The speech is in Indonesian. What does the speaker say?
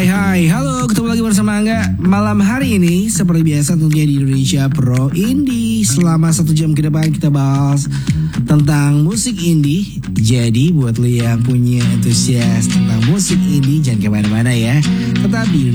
Hai, halo, ketemu lagi bersama Angga. Malam hari ini seperti biasa tentunya di Indonesia Pro Indie. Selama 1 jam ke depan kita bahas tentang musik indie. Jadi buat lo yang punya antusias tentang musik indie, jangan kemana-mana ya. Tetap di